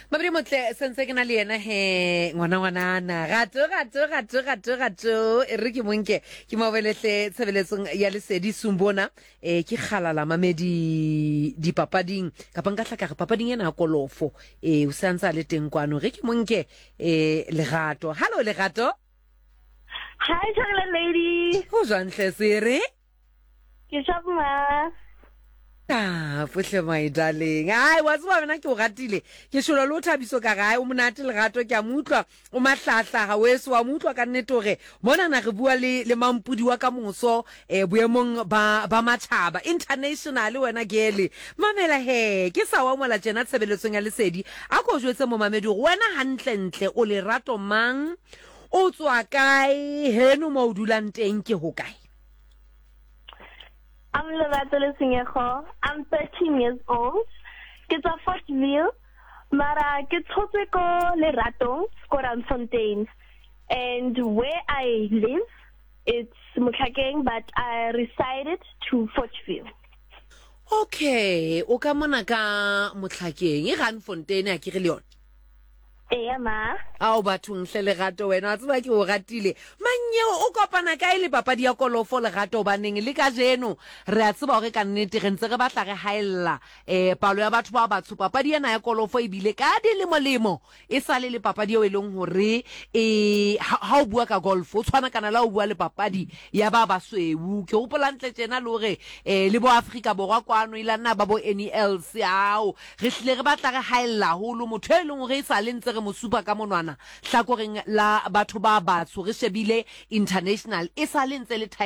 Mabri motle sense ke na le yena he ngwana gato e re ke monke ke mabeletle tshebeletsong ya lesedi sumbona ke khalala mamedi dipapading kapa nka hlaka re papading ena kolofo o santsa le teng kwano re ke monke Legato. Hello Legato. Hi chocolate lady. Ho jantle sere Ke shapma. Fuhle my darling. Ai wa tswa bana ke o ratile. Ke sholo lo thabiso ka gae o monate Legato ke a mutlwa o mahlahla ga weso wa mutlwa ka nnete hore bona na re bua le mampudi wa ka moso boemong ba matshaba international wena gele mamela he ke sa wa mola jena tshebeletsong ya lesedi a go jwetse mo mamedi wena hantlentle o Lerato mang o tswa kae heno mo dulang teng ke ho kae? I'm Lerato Lesingego. I'm 13 years old. Ke tsa Fortville. Mara ke tshotswe ko Lerato, Skoramfontein. And where I live, it's Motlhakeng, but I resided to Fortville. Okay, o ka mona ka Motlhakeng, e Randfontein a ke re le yona. Ma. Ao bathong hle Lerato wena a tseba ke o ratile manyeo o kopana ka ile papadi ya kolofo Lerato baneng le ka jeno re a tseba hore ka nnete re ntse re batla re haella palo ya batho ba batsho papadi ena ya kolofo e bile ka molemo e sale le papadi eo e leng hore ha o bua ka golf o tshwana kana la o bua le papadi ya ba basweu ke hopola ntle tjena le hore le bo Afrika borwa kwano ile nna ba bo NELs ao re hlile re batla re haella holo motho e leng hore e sale ntse re mosupa ka monwana hlakoreng la batho ba batsho re shebile international e sale ntse le